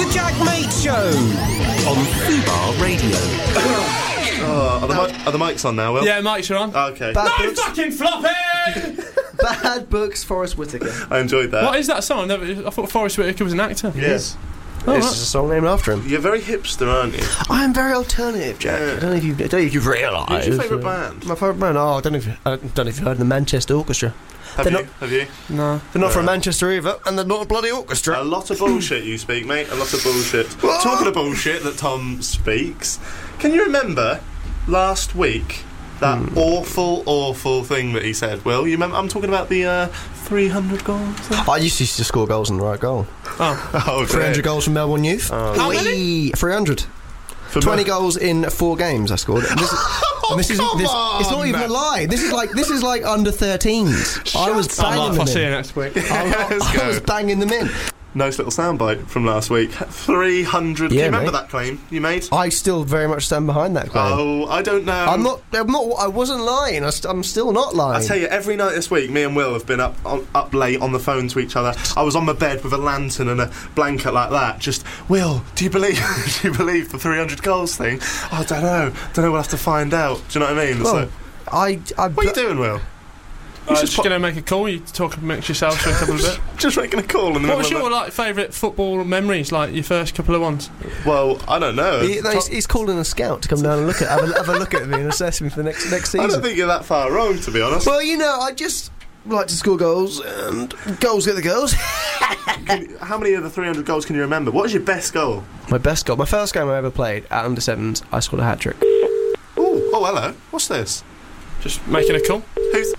The Jack Mate Show on Fubar Radio. Are the mics on now, Will? Yeah, mics are on. Okay. No fucking flopping! Bad Books, Forrest Whitaker. I enjoyed that. What is that song? I thought Forrest Whitaker was an actor. Yes. This is a song named after him. You're very hipster, aren't you? I am very alternative, Jack. Yeah. I don't know if you've realised. Who's your favourite band? My favourite band? Oh, I don't know if you've heard of the Manchester Orchestra. Have you? No. They're not from Manchester either, and they're not a bloody orchestra. A lot of bullshit you speak, mate. A lot of bullshit. Talking of bullshit that Tom speaks, can you remember last week that awful thing that he said? Will you remember? I'm talking about the 300 goals. I used to score goals in the right goal. Oh, 300 goals from Melbourne Youth. How many? 300. 20 goals in 4 games I scored. And this is it's not even a lie. This is like under 13s. I was banging them I'll see you in. next week. I was banging them in. Nice little soundbite from last week. 300. Yeah, Can you remember mate. that claim you made? I still very much stand behind that claim. Oh, I don't know. I wasn't lying. I'm still not lying. I tell you, every night this week, me and Will have been up late on the phone to each other. I was on my bed with a lantern and a blanket like that. Just, Will, do you believe the 300 goals thing? I don't know. We'll have to find out. Do you know what I mean? Well, So, what are you doing, Will? Just going to make a call. You talk amongst yourselves for a couple of bit. Just making a call in the What middle was of your favourite football memories? Like your first couple of ones? Well, I don't know. He's calling a scout to come down and have a look at me and assess me for the next season. I don't think you're that far wrong, to be honest. Well, I just like to score goals, and goals get the goals. How many of the 300 goals can you remember? What is your best goal? My best goal, my first game I ever played at under 7s, I scored a hat trick. Oh, hello. What's this? Just making a call. Who's...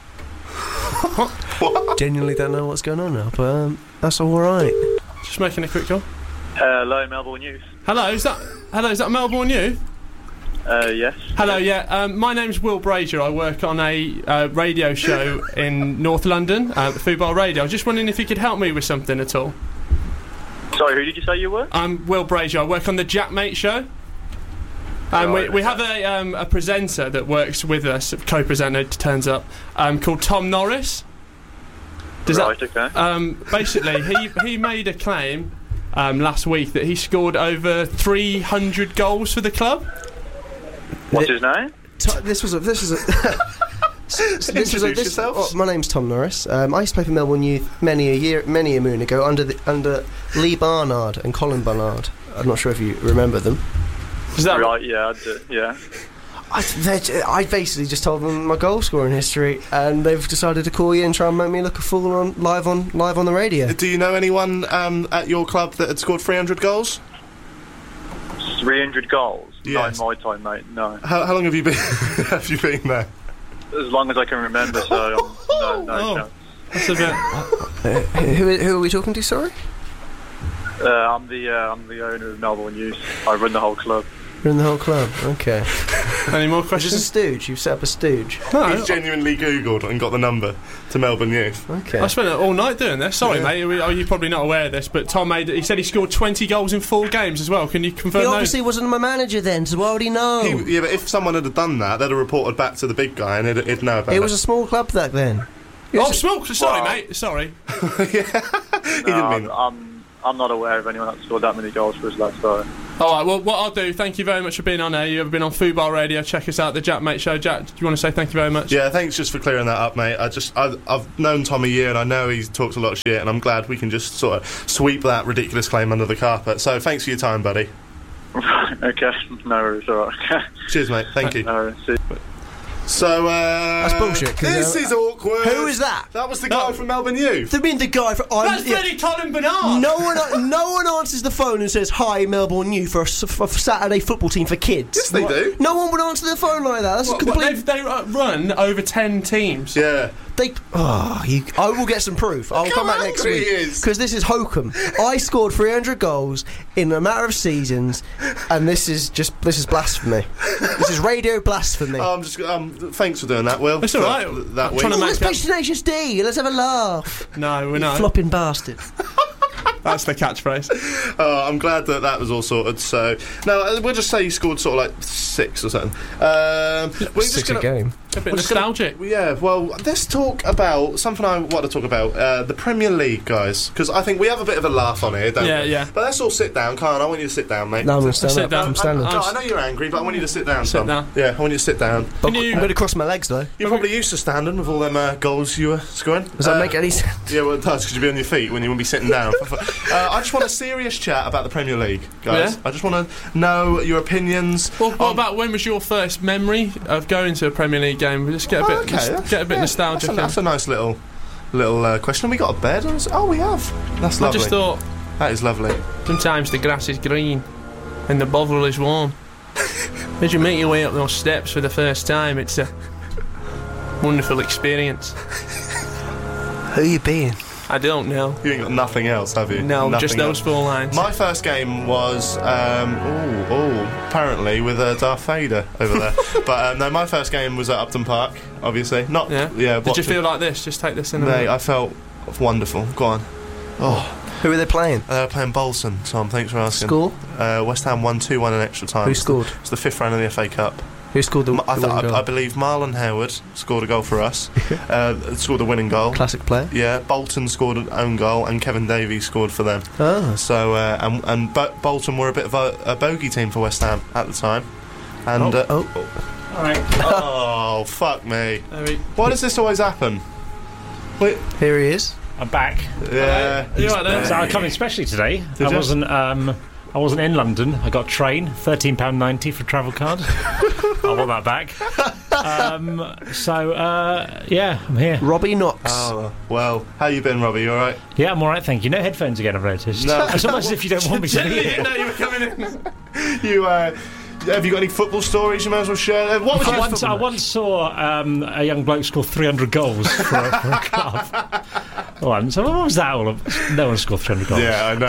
What? Genuinely don't know what's going on now, but that's all right. Just making a quick call. Hello, Melbourne Youth. Hello, is that Melbourne Youth? Yes. Hello, yeah. My name's Will Brazier. I work on a radio show in North London, Fubar Radio. I was just wondering if you could help me with something at all. Sorry, who did you say you were? I'm Will Brazier. I work on the Jack Mate Show. We have a presenter that works with us, a co-presenter turns up, called Tom Norris. Okay. Basically, he made a claim last week that he scored over 300 goals for the club. What's his name? Introduce yourselves. My name's Tom Norris. I used to play for Melbourne Youth many a moon ago under Lee Barnard and Colin Barnard. I'm not sure if you remember them. Is that right? Yeah, I do. Yeah. I basically just told them my goal scoring history, and they've decided to call you and try and make me look a fool live on the radio. Do you know anyone at your club that had scored 300 goals? 300 goals? Yes. Not in my time, mate. No. How long have you been? Have you been there? As long as I can remember. So no chance. That's a bit. Who are we talking to? Sorry. I'm the owner of Melbourne Youth. I run the whole club. You're in the whole club. Okay. Any more Just a questions? stooge. You've set up a stooge. No, He's genuinely Googled and got the number to Melbourne Youth. Okay. I spent all night doing this. Sorry, Yeah. mate. You're probably not aware of this, but Tom he said he scored 20 goals in 4 games as well. Can you confirm He those? obviously wasn't my manager then, so why would he know? Yeah, but if someone had done that, they'd have reported back to the big guy and he'd know about it. It was a small club back then. Oh, smoke! Sorry, Well- mate. Sorry. He didn't mean that. I'm not aware of anyone that scored that many goals for us, lad. Sorry. All right. Well, what I'll do. Thank you very much for being on air. You've been on Fubar Radio. Check us out, the Jack Mate Show. Jack, do you want to say thank you very much? Yeah, thanks just for clearing that up, mate. I've known Tom a year and I know he talks a lot of shit, and I'm glad we can just sort of sweep that ridiculous claim under the carpet. So thanks for your time, buddy. Okay. No worries. All right. Cheers, mate. Thank you. No worries. See you. So, That's bullshit, 'cause, This is awkward. Who is that? That was the guy from Melbourne Youth. I mean, the guy from... That's Freddie Colin Bernard. No one answers the phone and says, "Hi, Melbourne Youth, for a Saturday football team for kids." Yes, they do. No one would answer the phone like that. That's a complete... They run over 10 teams. Yeah. I will get some proof. I'll come back next angry week. he is. Because this is hokum. I scored 300 goals in a matter of seasons, and this is blasphemy. This is radio blasphemy. Thanks for doing that, Will. It's all right. That I'm week. trying to Let's make play Tenacious D. Let's have a laugh. No, we're not. Flopping bastard. That's the catchphrase. I'm glad that was all sorted. So, no, we'll just say you scored sort of like 6 or something. We're just Six gonna, a game. A bit nostalgic. Yeah, well, let's talk about something I want to talk about, the Premier League, guys, because I think we have a bit of a laugh on here, don't we? Yeah. But let's all sit down, Kyle. I want you to sit down, mate. No, I'm going to stand Sit up. down. I'm standing. No, I know you're angry, but I want you to sit down, Sit Tom. down. Yeah, I want you to sit down. Can you- I'm going to cross my legs, though. You're probably used to standing with all them goals you were scoring. Does that make any sense? Yeah, well, it does, because you'll be on your feet when you won't be sitting down. I just want a serious chat about the Premier League, guys. Yeah? I just want to know your opinions. Well, what about when was your first memory of going to a Premier League game? We'll just get a bit, nostalgic. That's a nice little question. We got a bed? Oh, we have. That's lovely. I just thought That is lovely. sometimes the grass is green and the bottle is warm. As you make your way up those steps for the first time, it's a wonderful experience. Who you being? I don't know. You ain't got nothing else, have you? No, Nothing just those else. 4 lines. My first game was, apparently with Darth Vader over there. But no, my first game was at Upton Park, obviously. Not, Yeah? Did you watching- feel like this? Just take this in. Mate, I felt wonderful. Go on. Who are they playing? Playing Bolton, Tom, thanks for asking. Score? West Ham won 2-1 in extra time. Who scored? It's the 5th round of the FA Cup. Who scored the winning goal? I believe Marlon Howard scored a goal for us. Scored the winning goal. Classic player. Yeah, Bolton scored an own goal, and Kevin Davies scored for them. Oh. So, but Bolton were a bit of a bogey team for West Ham at the time. And oh, fuck me! Why does this always happen? Wait, Here he is. I'm back. yeah, You right there? So I come in specially today. Did you? I wasn't in London. I got a train, £13.90 for travel card. I want that back. Yeah, I'm here. Robbie Knox. Oh, well, how you been, Robbie? You all right? Yeah, I'm all right, thank you. No headphones again, I've noticed. No. It's almost as if you don't want me to be You here. know you were coming in. You have you got any football stories you might as well share? What was your I football match? once saw a young bloke score 300 goals for a club. Once. So what was that all about? No one scored 300 goals. Yeah, I know.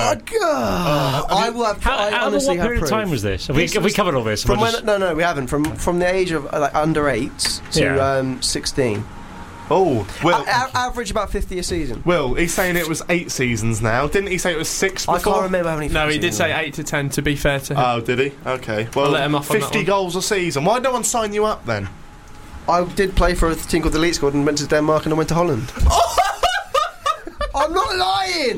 I will have. I How honestly what have period of proof. time was this? Have we covered all this? From We'll when? No, we haven't. From the age of under 8s to 16. Oh, well, Average about 50 a season. Will, he's saying it was 8 seasons now. Didn't he say it was 6 before? I can't remember how many. No, he 50 did say 8 to 10. To be fair to him. Oh, did he? Okay. Well, I'll let him off on that 50 one. goals a season. Why did no one sign you up then? I did play for a team called the Elite Squad and went to Denmark and I went to Holland. I'm not lying.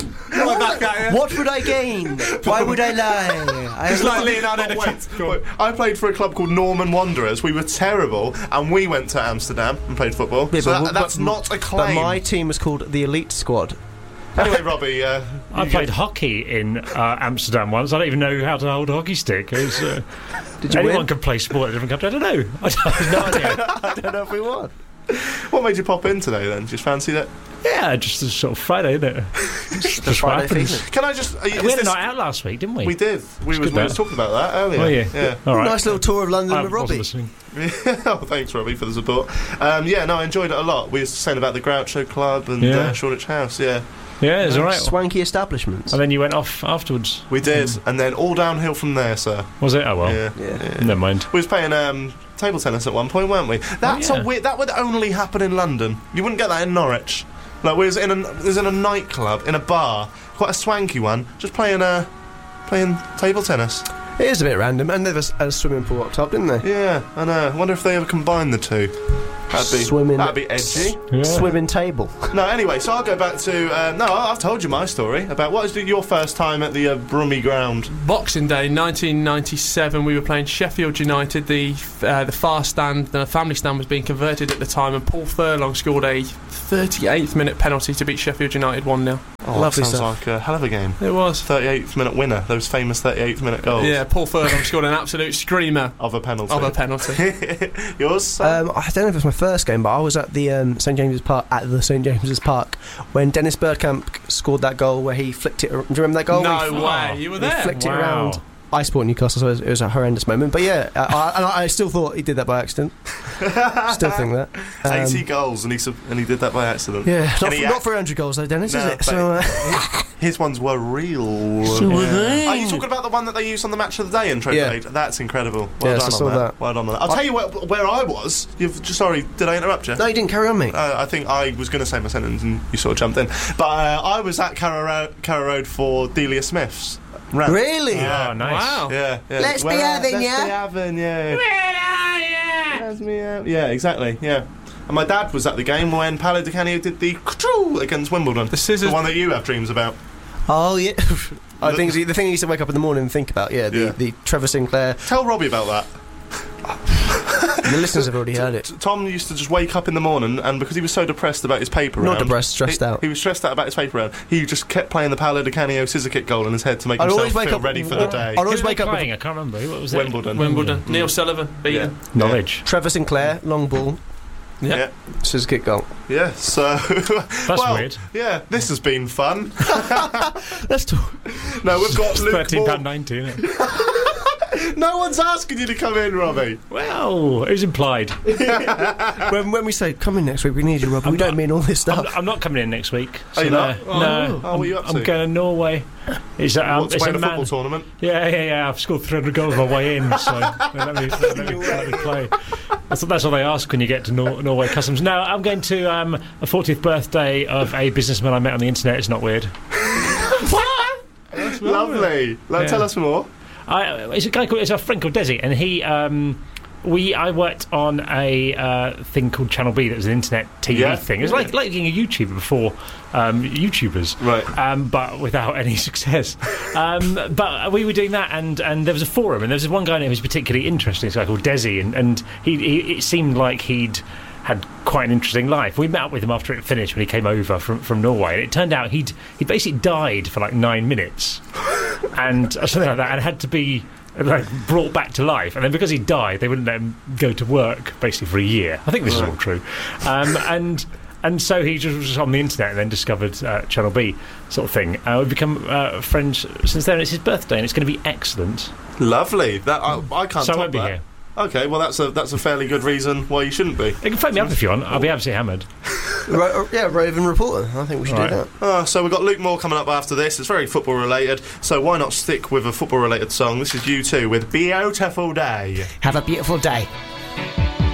What would I gain? Why would I lie? It's like Leonardo Wait, I played for a club called Norman Wanderers. We were terrible, and we went to Amsterdam and played football. Yeah, so but- that's but- not a But claim. my team was called the Elite Squad. Anyway, Robbie, I played hockey in Amsterdam once. I don't even know how to hold a hockey stick. It was, Did you anyone win? can play sport in a different country. I don't know. I have no idea. I don't know if we won. What made you pop in today then? Just fancy that? Yeah, just a sort of Friday, isn't it? Just what Friday happens. feeling. Can I just? We had a night out last week, didn't we? We did. We good, was that. talking about that earlier. Oh, yeah. Yeah. All right. Nice little tour of London I with wasn't Robbie. listening. Oh, thanks, Robbie, for the support. Yeah, no, I enjoyed it a lot. We were saying about the Groucho Club and Yeah. Shoreditch House. Yeah, Yeah, it's all right. Swanky establishments. And then you went off afterwards. we did, and then all downhill from there, sir. Was it? Oh, well. Yeah. Yeah. Never mind. We was playing table tennis at one point, weren't we? That's yeah. a weird. That would only happen in London. You wouldn't get that in Norwich. Like we was in a nightclub in a bar, quite a swanky one, just playing table tennis. It is a bit random, and they've a swimming pool up top, didn't they? Yeah, I know. I wonder if they ever combine the two. Swimming. That'd be edgy. Yeah. Swimming table. No, anyway, so I'll go back to. I've told you my story about what was your first time at the Brummie ground. Boxing Day 1997, we were playing Sheffield United. The far stand, the family stand, was being converted at the time, and Paul Furlong scored a 38th minute penalty to beat Sheffield United 1-0. Oh, Lovely that sounds stuff. like a hell of a game. It was. 38th minute winner. Those famous 38th minute goals. Yeah, Paul Furlong scored an absolute screamer Of a penalty. of a penalty. Yours? I don't know if it was my first game, but I was at the St James's Park when Dennis Bergkamp scored that goal where he flicked it. Do you remember that goal? No Oh. way, you were He there. flicked it Wow. around. I support Newcastle, so it was a horrendous moment. But yeah, I still thought he did that by accident. Still think that. 80 goals and he did that by accident. Yeah, And not for 100 goals though, Dennis, No, is it? but- So, His ones were real. So were they. Are you talking about the one that they used on the Match of the Day in Trade Yeah. Aid? That's incredible. Well Yes, done I saw on that. that. Well done on that. I'll tell you where I was. Sorry, did I interrupt you? no, you didn't carry on, mate. I think I was going to say my sentence and you sort of jumped in. But I was at Carrow Road for Delia Smith's rant. Really? Yeah. Oh, nice. Wow. Yeah, yeah. Let's be having let's ya. be having ya. has me out. Yeah, exactly. Yeah. And my dad was at the game when Paolo Di Canio did the against Wimbledon. The scissors. The one that you have dreams about. Oh, yeah. I think the thing he used to wake up in the morning and think about, the Trevor Sinclair. Tell Robbie about that. The listeners have already heard it. Tom used to just wake up in the morning, and because he was so depressed about his paper round... Not depressed, stressed out. He was stressed out about his paper round. He just kept playing the Paolo Di Canio scissor kick goal in his head to make himself feel ready for the day. I'd always wake up... Playing, I can't remember. What was it? Wimbledon. Neil Sullivan, beaten. Knowledge. Trevor Sinclair, long ball, Yeah. scissor kick goal. Yeah, so... That's weird. Yeah, this has been fun. Let's talk. No, we've got Luke Moore. £13.90, isn't it? No one's asking you to come in, Robbie. Well, it was implied. when we say, come in next week, we need you, Rob, we don't mean all this stuff. I'm not coming in next week. Are you not? No. Oh, what are you up to? I'm going to Norway. It's to it's play a the man. football tournament? Yeah. I've scored 300 goals on my way in, so let me play. That's what they ask when you get to Norway Customs. No, I'm going to a 40th birthday of a businessman I met on the internet. It's not weird. What? Lovely. Tell us more. It's a friend called Desi, and he. I worked on a thing called Channel B that was an internet TV thing. It was like being a YouTuber before YouTubers, right? But without any success. But we were doing that, and there was a forum, and there was one guy who was particularly interesting. This guy called Desi, and he it seemed like he'd had quite an interesting life. We met up with him after it finished when he came over from Norway, and it turned out he'd basically died for like 9 minutes, and something like that, and had to be brought back to life. And then because he died, they wouldn't let him go to work basically for a year. I think this is all true. And so he just was on the internet and then discovered Channel B sort of thing. We've become friends since then. It's his birthday, and it's going to be excellent. Lovely. That I can't. So I top won't be that. here. Okay, well that's a fairly good reason why you shouldn't be. You can phone me up if you want. I'll be absolutely hammered. Roving reporter. I think we should do that. So we've got Luke Moore coming up after this. It's very football related, so why not stick with a football related song? This is U2 with Beautiful Day. Have a beautiful day.